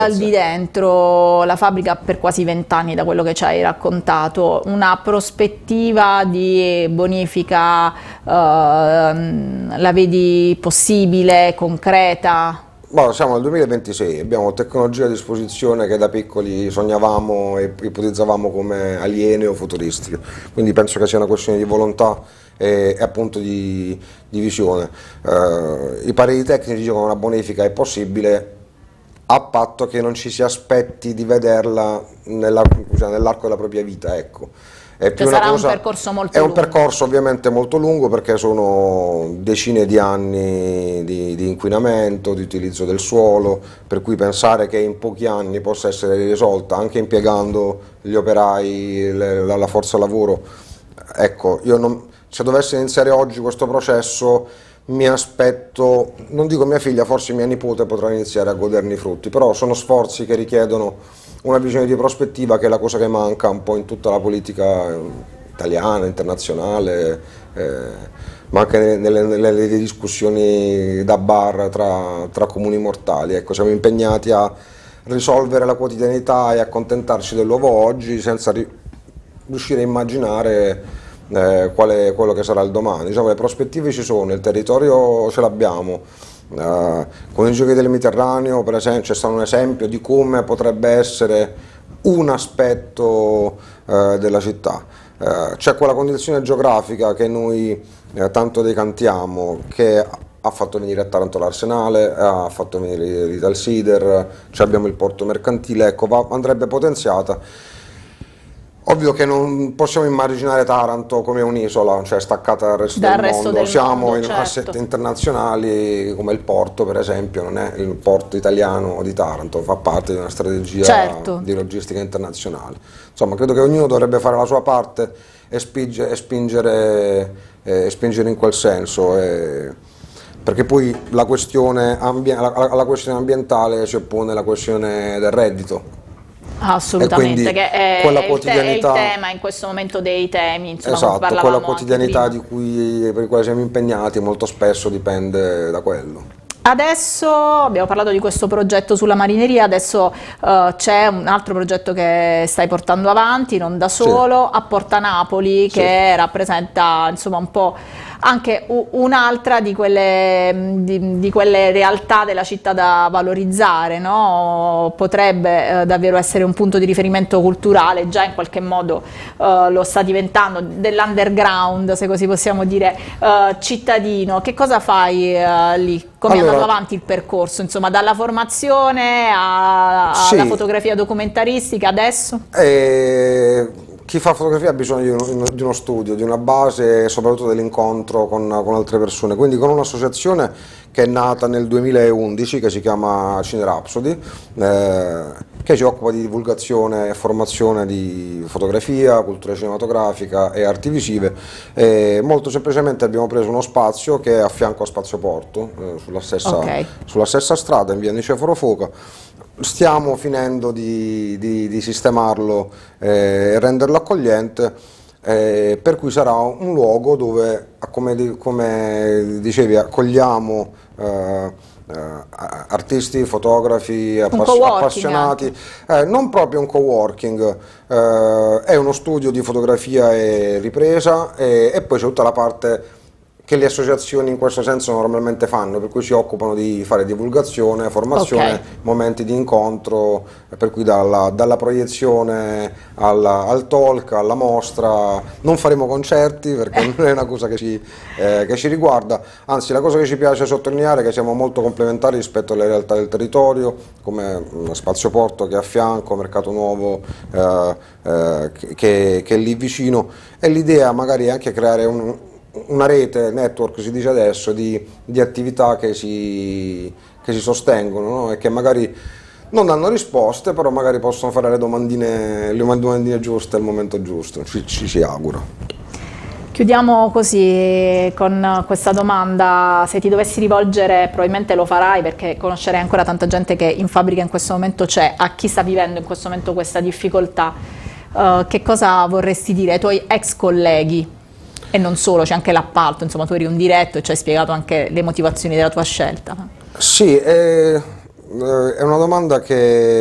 Al di dentro la fabbrica per quasi 20 anni, da quello che ci hai raccontato, una prospettiva di bonifica la vedi possibile, concreta? Boh, siamo nel 2026, abbiamo tecnologie a disposizione che da piccoli sognavamo e ipotizzavamo come aliene o futuristiche, quindi penso che sia una questione di volontà e appunto di visione. I pareri tecnici dicono che una bonifica è possibile a patto che non ci si aspetti di vederla nell'arco della propria vita, ecco. È più Cioè una sarà un cosa, percorso molto è un lungo. percorso ovviamente molto lungo perché sono decine di anni di inquinamento, di utilizzo del suolo, per cui pensare che in pochi anni possa essere risolta anche impiegando gli operai, la forza lavoro, ecco, se dovesse iniziare oggi questo processo mi aspetto, non dico mia figlia, forse mia nipote potrà iniziare a goderne i frutti, però sono sforzi che richiedono una visione di prospettiva che è la cosa che manca un po' in tutta la politica italiana, internazionale, ma anche nelle discussioni da bar tra comuni mortali. Ecco, siamo impegnati a risolvere la quotidianità e accontentarci dell'uovo oggi senza riuscire a immaginare qual è quello che sarà il domani. Diciamo, le prospettive ci sono, il territorio ce l'abbiamo. Con i giochi del Mediterraneo, per esempio, c'è stato un esempio di come potrebbe essere un aspetto della città. C'è quella condizione geografica che noi tanto decantiamo, che ha fatto venire a Taranto l'Arsenale, ha fatto venire l'Italsider, abbiamo il porto mercantile, ecco, andrebbe potenziata. Ovvio che non possiamo immaginare Taranto come un'isola, cioè staccata dal resto del mondo. Siamo in asset internazionali come il porto, per esempio, non è il porto italiano di Taranto, fa parte di una strategia di logistica internazionale. Insomma, credo che ognuno dovrebbe fare la sua parte e spingere in quel senso. Perché poi alla questione ambientale si oppone la questione del reddito. Assolutamente, che è il tema in questo momento dei temi, insomma, esatto, quella quotidianità per i quali siamo impegnati molto spesso dipende da quello. Adesso abbiamo parlato di questo progetto sulla marineria, adesso c'è un altro progetto che stai portando avanti, non da solo, a Porta Napoli, che rappresenta insomma un po' anche un'altra di quelle realtà della città da valorizzare, no? Potrebbe davvero essere un punto di riferimento culturale, già in qualche modo lo sta diventando, dell'underground, se così possiamo dire, cittadino. Che cosa fai lì? Come è andato avanti il percorso, insomma, dalla formazione alla fotografia documentaristica adesso? Chi fa fotografia ha bisogno di uno studio, di una base e soprattutto dell'incontro con altre persone, quindi con un'associazione che è nata nel 2011 che si chiama Cine Rhapsody, che si occupa di divulgazione e formazione di fotografia, cultura cinematografica e arti visive. Molto semplicemente abbiamo preso uno spazio che è a fianco a Spazio Porto, sulla stessa strada in via Niceforo Foca. Stiamo finendo di sistemarlo e renderlo accogliente, per cui sarà un luogo dove, come dicevi, accogliamo artisti, fotografi, appassionati, non proprio un coworking, è uno studio di fotografia e ripresa e poi c'è tutta la parte che le associazioni in questo senso normalmente fanno, per cui si occupano di fare divulgazione, formazione, momenti di incontro, per cui dalla proiezione al talk, alla mostra. Non faremo concerti perché non è una cosa che ci riguarda, anzi la cosa che ci piace sottolineare è che siamo molto complementari rispetto alle realtà del territorio, come Spazio Porto che è a fianco, Mercato Nuovo che è lì vicino, e l'idea magari è anche creare una rete, network si dice adesso, di attività che si sostengono, no? E che magari non danno risposte, però magari possono fare le domandine giuste al momento giusto, ci si augura. Chiudiamo così con questa domanda: se ti dovessi rivolgere, probabilmente lo farai perché conoscerei ancora tanta gente che in fabbrica in questo momento c'è, a chi sta vivendo in questo momento questa difficoltà, che cosa vorresti dire ai tuoi ex colleghi? E non solo, c'è anche l'appalto, insomma tu eri un diretto e ci hai spiegato anche le motivazioni della tua scelta. Sì, È una domanda che